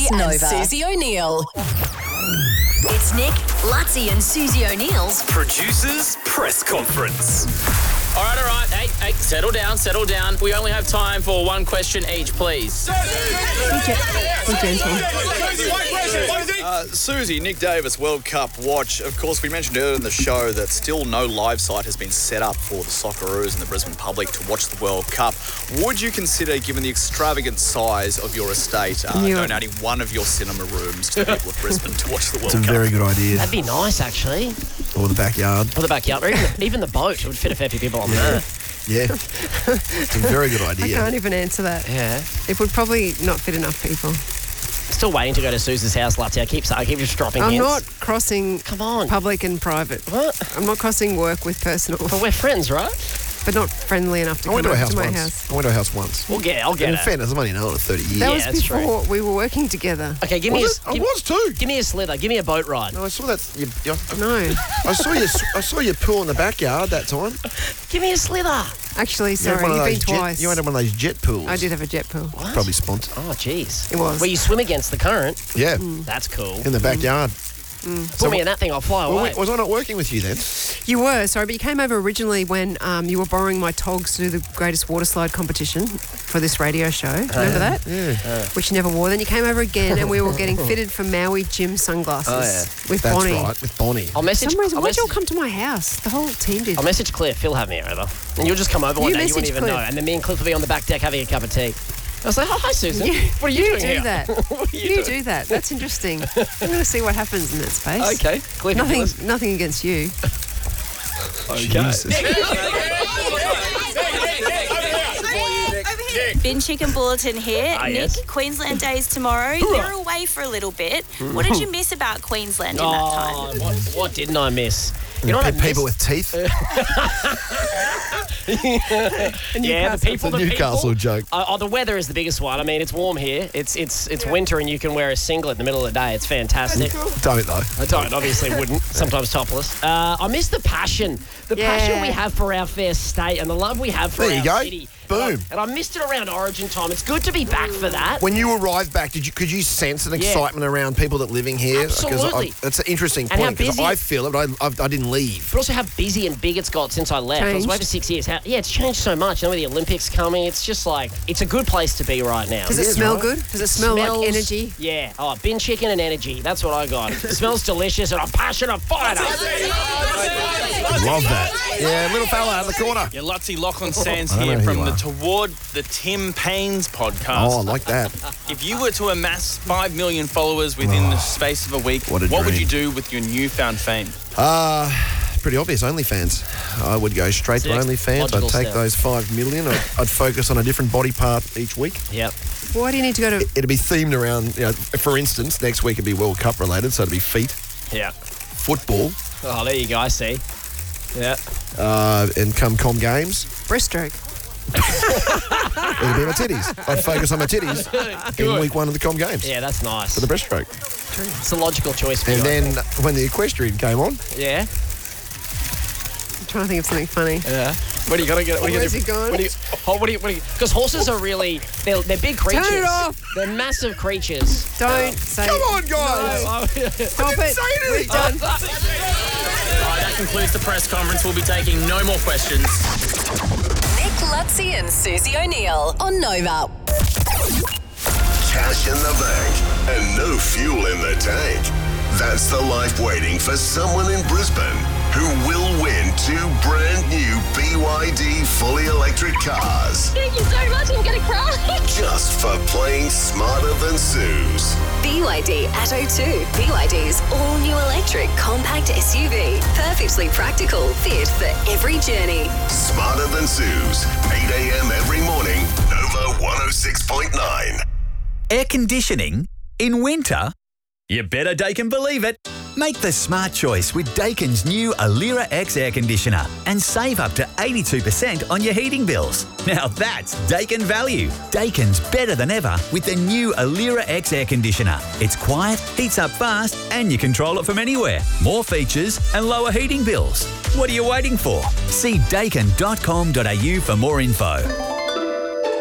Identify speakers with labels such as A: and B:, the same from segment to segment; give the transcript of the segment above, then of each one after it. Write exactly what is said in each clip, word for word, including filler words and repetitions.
A: Lutzi and Nova. Susie O'Neill. It's Nick, Lutzi and Susie O'Neill's
B: Producers Press Conference. All right, all right. Hey, hey, settle down, settle down. We only have time for one question each, please.
C: Be gentle.
D: Uh, Susie, Nick Davis, World Cup watch. Of course, we mentioned earlier in the show that still no live site has been set up for the Socceroos and the Brisbane public to watch the World Cup. Would you consider, given the extravagant size of your estate, uh,
C: Yeah.
D: donating one of your cinema rooms to the people of Brisbane to watch the World
E: It's a
D: Cup?
E: very good idea.
F: That'd be nice, actually.
E: Or the backyard.
F: Or the backyard, or even the, even the boat. It would fit a fair few people on there.
E: Yeah. It's a very good
C: I
E: idea.
C: can't even answer that.
F: Yeah.
C: It would probably not fit enough people.
F: Still waiting to go to Susan's house, Lutzi. I keep, I keep just dropping
C: I'm
F: hints.
C: not crossing
F: Come on.
C: public and private.
F: What?
C: I'm not crossing work with personal,
F: But we're friends, right?
C: but not friendly enough to
E: I went
C: come
E: to a
C: over
E: house
C: to my
E: once.
C: house.
E: I went to a house once.
F: We'll get it. I'll get
E: In
F: it.
E: fairness, I've only known it thirty years.
C: That
F: Yeah,
C: was
F: that's true.
C: before we were working together.
F: Okay, give me
E: Was
F: a,
E: it? I
F: give,
E: was too.
F: give me a slither. Give me a boat ride.
E: No, I saw that. You, you,
C: No,
E: I saw you. I saw you pool in the backyard that time.
F: Give me a slither.
C: actually,
E: You had
C: sorry,
E: one of
C: you've been
E: those jet-
C: twice.
E: You had one of those jet pools.
C: I did have a jet pool.
F: What?
E: Probably sponsored.
F: Oh, jeez.
C: It was.
F: Where you swim against the current.
E: Yeah,
F: That's cool.
E: in the backyard.
F: Put me in that thing, I'll fly
E: Well,
F: away.
E: wait, was I not working with you then?
C: You were, sorry, but you came over originally when um, you were borrowing my togs to do the greatest water slide competition for this radio show. Remember that?
E: Yeah.
C: Which you never wore. Then you came over again and we were getting fitted for Maui gym sunglasses
F: Oh, yeah.
C: with
E: That's
C: Bonnie.
E: right, with Bonnie.
F: I'll
C: For
F: message.
C: some reason,
F: I'll
C: why'd you all
F: message,
C: come to my house? The whole team did.
F: I'll message Cliff. He'll have me over. And you'll just come over one
C: You
F: day. You wouldn't
C: message
F: even
C: Cliff.
F: know. And then me and Cliff will be on the back deck having a cup of tea. I was like, oh, hi, Susan.
C: You-
F: What are you,
C: you
F: doing
C: do
F: here?
C: that.
F: What are you,
C: You
F: doing?
C: do that. That's interesting. I'm going to see what happens in that space.
F: Okay. Cliff,
C: Nothing,
F: Cliff.
C: nothing against you.
E: Jesus.
G: Bin Chicken Bulletin here.
F: Ah,
G: Nick,
F: yes.
G: Queensland Days tomorrow. You're away for a little bit. What did you miss about Queensland in that time?
F: Oh, what, what didn't I miss? You know what I
E: Pe- people
F: missed?
E: with teeth.
F: Yeah, the people.
E: It's a
F: the
E: Newcastle
F: people.
E: joke.
F: Oh, oh, the weather is the biggest one. I mean, it's warm here. It's it's it's winter, and you can wear a singlet in the middle of the day. It's fantastic.
E: Don't though.
F: I don't, obviously wouldn't. Sometimes topless. Uh, I miss the passion. The
C: Yeah.
F: passion we have for our fair state and the love we have for
E: There you
F: our
E: go.
F: city.
E: Boom.
F: And I, and I missed it around Origin time. It's good to be back for that.
E: When you arrived back, did you could you sense an
F: Yeah.
E: excitement around people that living here? 'Cause
F: Absolutely.
E: I, that's an interesting
F: And how
E: point because
F: busy-
E: I feel it. But I, I, I didn't leave.
F: But also how busy and big it's got since I left. I was away for
C: Changed.
F: six years. How, yeah, it's changed so much. You know, with the Olympics coming, it's just like, it's a good place to be right now.
C: Does it,
E: is,
C: smell
E: right?
C: good? Does it smell
F: Smells-
C: like energy?
F: Yeah. Oh, bin chicken and energy. That's what I got. It smells delicious and I'm passionate fighter.
E: Love that. Yeah, little fella out of the corner.
B: Yeah, Lutzi Lachlan Sands
E: I don't
B: here
E: know who
B: from
E: you
B: the
E: are.
B: Toward the Tim Payne's podcast.
E: Oh, I like that.
B: If you were to amass five million followers within the space of a week,
E: What a
B: would
E: dream.
B: you do with your newfound fame?
E: Uh, pretty obvious. OnlyFans. I would go straight to
F: It's the
E: OnlyFans.
F: logical
E: I'd take
F: step.
E: those five million. I'd, I'd focus on a different body part each week.
F: Yep.
C: Why do you need to go to...
E: It'd be themed around, you know, for instance, next week it'd be World Cup related, so it'd be feet,
F: Yeah.
E: football,
F: Oh, there you go. I see. Yeah.
E: uh, and come Com Games,
C: breaststroke?
E: it'd be my titties. I'd focus on my titties in week one of the Com Games
F: Yeah, that's nice.
E: for the breaststroke.
F: It's a logical choice for
E: And
F: you.
E: then when the equestrian came on,
F: Yeah.
C: I'm trying to think of something funny.
F: Yeah. What are you gonna get? What are you
C: Where's
F: gonna
C: he going?
F: What do you? Oh, what do you? What do you? Because horses are really they're they're big creatures.
C: Turn it off.
F: They're massive creatures.
C: Don't say...
E: come on, guys!
F: Oh,
C: Stop it.
E: say anything.
C: We're done.
B: All right, that concludes the press conference. We'll be taking no more questions.
A: Nick, Lutzi and Susie O'Neill on Nova.
H: Cash in the bank and no fuel in the tank. That's the life waiting for someone in Brisbane who will win two brand new B Y D fully electric cars
G: Thank you so much. I'm going to cry.
H: just for playing smarter than Suze.
A: B Y D Atto two. B Y D's all-new electric compact S U V. Perfectly practical, fit for every journey.
H: Smarter than Suze. eight a.m. every morning. Nova one oh six point nine.
I: Air conditioning in winter? You better Dakin believe it. Make the smart choice with Dakin's new Alira X air conditioner and save up to eighty-two percent on your heating bills. Now that's Dakin value. Dakin's better than ever with the new Alira X air conditioner. It's quiet, heats up fast, and you control it from anywhere. More features and lower heating bills. What are you waiting for? See dakin dot com dot a u for more info.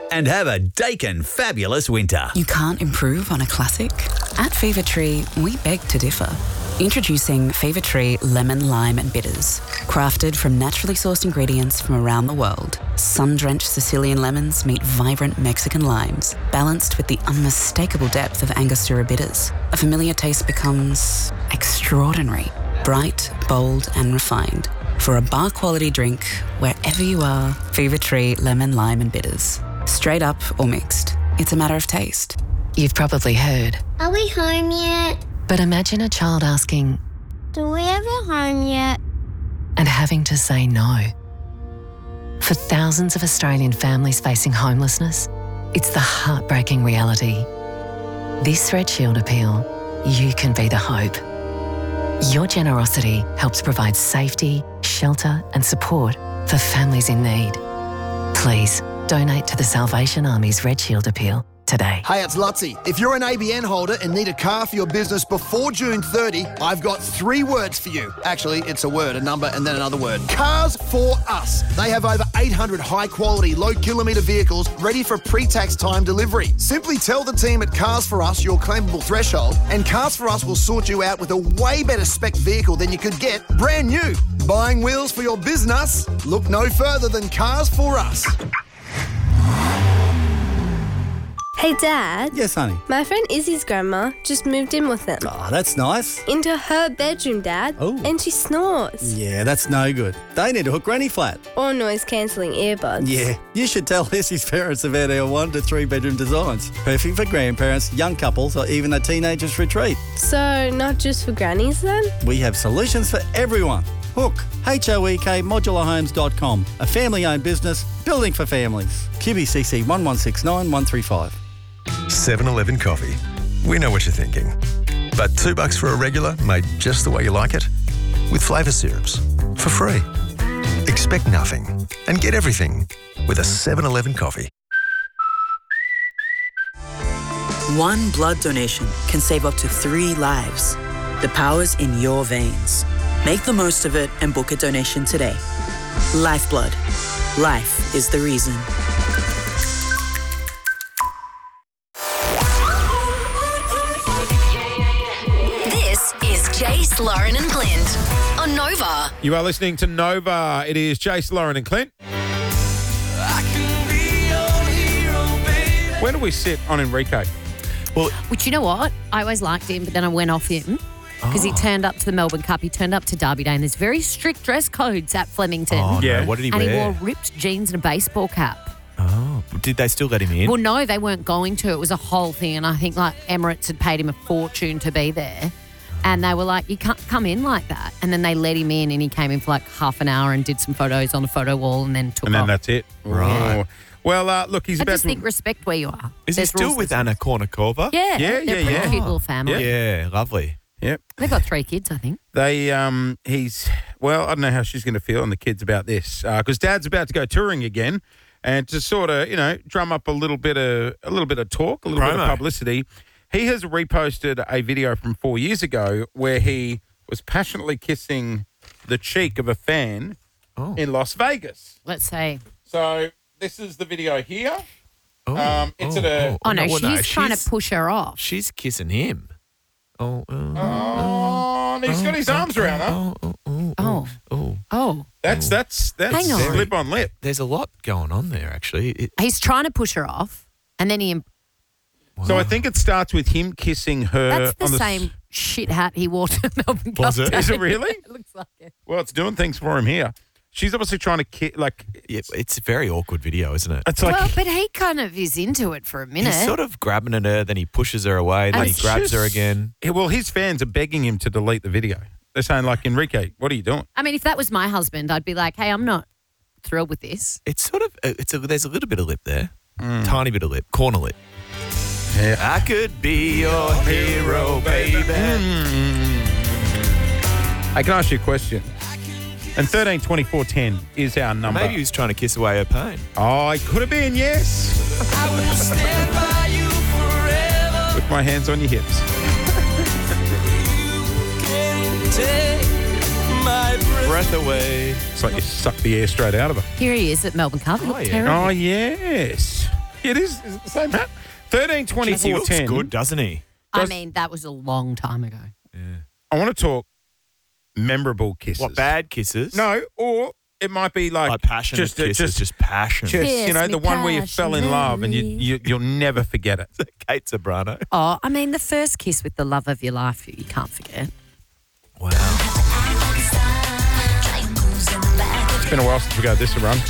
I: and have a Dakin fabulous winter.
J: You can't improve on a classic? At Fever Tree, we beg to differ. Introducing Fever Tree Lemon, Lime and Bitters. Crafted from naturally sourced ingredients from around the world, sun-drenched Sicilian lemons meet vibrant Mexican limes, balanced with the unmistakable depth of Angostura bitters. A familiar taste becomes extraordinary, bright, bold and refined. For a bar-quality drink, wherever you are, Fever Tree Lemon, Lime and Bitters. Straight up or mixed, it's a matter of taste.
K: You've probably heard,
L: Are we home yet?
K: but imagine a child asking
L: Do we have a home yet?
K: and having to say no. For thousands of Australian families facing homelessness, it's the heartbreaking reality. This Red Shield appeal, you can be the hope. Your generosity helps provide safety, shelter and support for families in need. Please donate to the Salvation Army's Red Shield appeal today.
M: Hey, it's Lutzi. If you're an A B N holder and need a car for your business before June thirtieth, I've got three words for you. Actually, it's a word, a number, and then another word. Cars for Us. They have over eight hundred high-quality, low-kilometre vehicles ready for pre-tax time delivery. Simply tell the team at Cars for Us your claimable threshold, and Cars for Us will sort you out with a way better spec vehicle than you could get brand new. Buying wheels for your business? Look no further than Cars for Us.
N: Hey, Dad.
O: Yes, honey.
N: My friend Izzy's grandma just moved in with them.
O: Oh, that's nice.
N: Into her bedroom, Dad.
O: Oh.
N: And she snores.
O: Yeah, that's no good. They need to hook Granny flat.
N: Or noise-cancelling earbuds.
O: Yeah, you should tell Lizzie's parents about our one to three bedroom designs. Perfect for grandparents, young couples, or even a teenager's retreat.
N: So, not just for grannies then?
O: We have solutions for everyone. Hook, H O E K modular homes dot com, a family-owned business building for families. Q B C C one one six nine one three five.
P: seven eleven coffee. We know what you're thinking. But two bucks for a regular made just the way you like it? With flavour syrups. For free. Expect nothing and get everything with a seven eleven coffee.
J: One blood donation can save up to three lives. The power's in your veins. Make the most of it and book a donation today. Lifeblood. Life is the reason.
A: This is Jace, Lauren and Clint on Nova.
Q: You are listening to Nova. It is Jace, Lauren and Clint. Where do we sit on Enrique?
R: Well, Which you know what? I always liked him, but then I went off him because he turned up to the Melbourne Cup. He turned up to Derby Day, and there's very strict dress codes at Flemington.
S: Oh, yeah. No. What did he
R: and
S: wear?
R: And he wore ripped jeans and a baseball cap.
S: Oh, did they still let him in?
R: Well, no, they weren't going to. It was a whole thing, and I think like Emirates had paid him a fortune to be there. And they were like, you can't come in like that. And then they let him in, and he came in for like half an hour and did some photos on a photo wall and then took
Q: And then
R: off.
Q: that's it.
S: Right.
Q: Oh. Well, uh, look, he's
R: I
Q: about
R: just
Q: to...
R: think respect where you are.
S: Is
R: There's
S: he still
R: rules
S: with
R: for-
S: Anna Kournikova?
R: Yeah,
Q: Yeah,
R: they're
Q: yeah,
R: a pretty
Q: yeah.
R: cute little family.
S: Yeah, lovely.
Q: Yep.
R: They've got three kids, I think.
Q: They, um, he's, well, I don't know how she's going to feel and the kids about this because Dad's about to go touring again, and to sort of, you know, drum up a little bit of a little bit of talk, a little bit
S: Promo.
Q: of publicity. He has reposted a video from four years ago where he was passionately kissing the cheek of a fan
S: Oh.
Q: in Las Vegas.
R: Let's say.
Q: So this is the video here.
S: Oh,
Q: Um, it's at a.
R: Oh, no,
S: well,
R: she's trying
S: she's-
R: to push her off.
S: She's kissing him. Oh, oh,
Q: Oh, and he's got his arms around her.
S: oh, oh, oh,
R: Oh.
S: oh.
R: Oh.
Q: That's that's that's
R: Hang on.
Q: lip on lip.
S: There's a lot going on there, actually. It,
R: He's trying to push her off, and then he.
Q: So I think it starts with him kissing her.
R: That's the
Q: on the
R: same shit hat he wore to the Melbourne Cup.
Q: Was it?
R: Day.
Q: Is it really?
R: It looks like it.
Q: Well, it's doing things for him here. She's obviously trying to ki- like.
S: yeah, it's a very awkward video, isn't it?
Q: It's like
R: Well, but he kind of is into it for a minute.
S: He's sort of grabbing at her, then he pushes her away, then
R: And
S: he
R: it's
S: grabs her
Q: just-
S: again.
Q: Yeah, well, his fans are begging him to delete the video. They're saying like, Enrique, what are you doing?
R: I mean, if that was my husband, I'd be like, hey, I'm not thrilled with this.
S: It's sort of, uh, it's a, there's a little bit of lip there. Tiny bit of lip, corner lip.
Q: Yeah.
S: I could be your hero, baby.
Q: I can ask you a question. And thirteen twenty-four ten is our number.
S: Maybe he was trying to kiss away her pain.
Q: Oh, it could have been, yes. With my hands on your hips.
S: Breath away.
Q: It's like you suck the air straight out of her.
R: Here he is at Melbourne Cup. He
S: Oh,
R: looked
S: yeah.
R: terrible.
Q: Oh, yes. It is. Is it the same hat? thirteen, twenty-four,
S: He looks
Q: ten.
S: good, doesn't he?
R: I mean, that was a long time ago.
Q: I want to talk memorable kisses.
S: What, bad kisses?
Q: No, or it might be like,
S: Like passionate
Q: just, a-
S: kisses,
Q: just,
S: just passion.
Q: just
R: Kiss
Q: you know,
R: me
Q: the one where you fell in love and you, you you'll never forget it.
S: Kate Sobrano.
R: Oh, I mean, the first kiss with the love of your life, you can't forget.
S: Wow.
Q: It's been a while since we got this a run.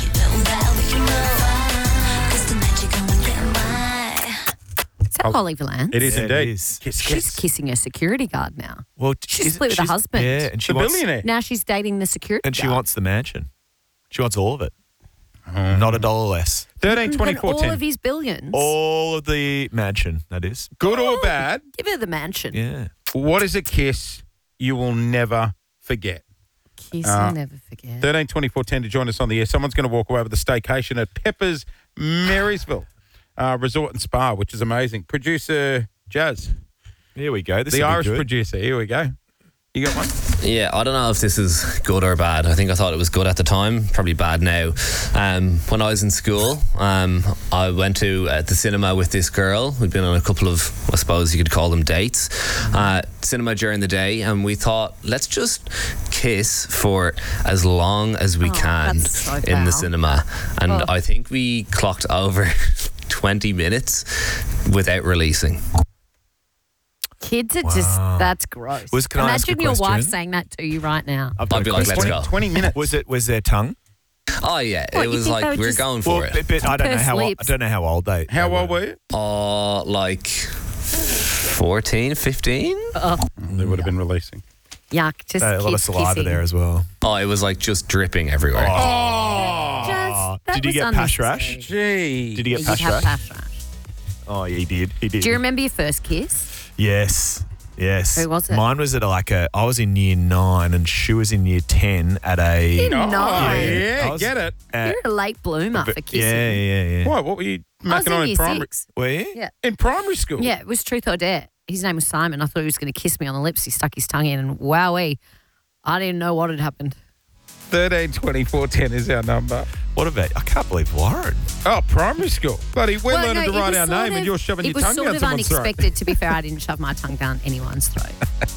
R: Is that Holly Valance?
Q: It is
S: Yeah, it
Q: indeed.
S: is.
Q: Kiss,
R: She's
Q: kiss.
R: kissing her security guard now.
S: Well,
R: She's
S: is-
R: split with her
S: she's-
R: husband.
S: Yeah, and she
Q: The
S: wants,
Q: billionaire.
R: Now she's dating the security
S: and she
R: guard.
S: wants the mansion. She wants all of it. Not a dollar less.
Q: thirteen,
R: And
Q: twenty-four,
R: all
Q: ten.
R: of his billions.
S: All of the mansion, that is.
Q: Good or bad,
R: Give her the mansion.
S: Yeah.
Q: what is a kiss you will never forget?
R: Kiss
Q: Uh,
R: you'll never forget.
Q: thirteen, twenty-four, ten to join us on the air. Someone's going to walk away with a staycation at Pepper's Marysville uh, Resort and Spa, which is amazing. Producer Jazz,
S: Here we go. This
Q: the
S: will be
Q: Irish
S: good.
Q: producer. Here we go. You got one?
T: Yeah, I don't know if this is good or bad. I think I thought it was good at the time, probably bad now. Um, when I was in school, um, I went to uh, the cinema with this girl. We'd been on a couple of, I suppose you could call them dates. Uh, cinema during the day, and we thought, let's just kiss for as long as we
R: Oh,
T: can
R: that's so
T: in the
R: foul.
T: cinema. And
R: Oh.
T: I think we clocked over twenty minutes without releasing.
R: Kids are just, that's gross.
S: Was- can I ask a
R: Imagine your wife
S: question?
R: saying that to you right now.
S: I've got
T: I'd
S: a
T: be like,
S: question.
T: let's go.
Q: twenty minutes.
S: Was it? Was there tongue?
T: Oh yeah,
R: What,
T: it
R: you
T: was
R: think they
T: like
R: were
T: we're
R: just-
T: going for
S: Well,
T: it.
S: but, but I don't know
R: Pursed
S: how. Old, I
R: lips.
S: don't know how old they.
Q: How
S: they
Q: old
S: were.
Q: were you?
T: Uh, like fourteen, fifteen?
R: Oh,
Q: They would have been releasing.
R: yuck. Just
S: Uh, a lot of
R: kids
S: saliva
R: kissing.
S: there as well.
T: Oh, it was like just dripping everywhere.
R: Just, that
S: Did he
R: was
S: get pash
R: unnecessary.
S: rash?
Q: Gee.
S: Did he get
R: You'd
S: pash
R: have
S: rash?
R: pash rash.
S: Oh, yeah, he did. He did.
R: Do you remember your first kiss?
S: Yes. Yes.
R: Who was it?
S: Mine was at like a. I was in year nine and she was in year ten at a.
R: Year
Q: Oh,
R: nine?
Q: yeah,
S: I was
Q: get it.
S: at-
R: You're a late bloomer for kissing.
S: yeah, yeah, yeah.
Q: What? What were you
R: I was
Q: making
R: in
Q: on in
R: year
Q: primary?
R: six.
S: Were you?
R: Yeah.
Q: In primary school?
R: Yeah, it was truth or dare. His name was Simon. I thought he was going to kiss me on the lips. He stuck his tongue in, and wowee, I didn't know what had happened.
Q: thirteen, twenty-four, ten is our number.
S: What about? I can't believe Warren.
Q: Oh, primary school. Bloody, we're
R: Well,
Q: learning
R: no,
Q: to
R: it
Q: write
R: was
Q: our
R: sort
Q: name
R: of-
Q: and you're shoving
R: it
Q: your
R: was
Q: tongue
R: sort
Q: down
R: of
Q: someone's throat.
R: unexpected. To be fair, I didn't shove my tongue down anyone's throat.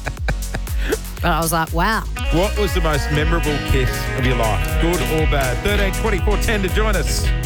R: But I was like, wow.
Q: What was the most memorable kiss of your life? Good or bad? thirteen, twenty-four, ten to join us.